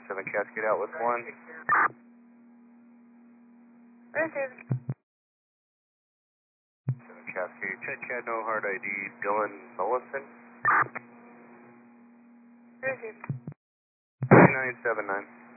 7 Cascade out with 1. Received. 7 Cascade, check Chad, no hard ID, Dylan Mollison. Received. 3979.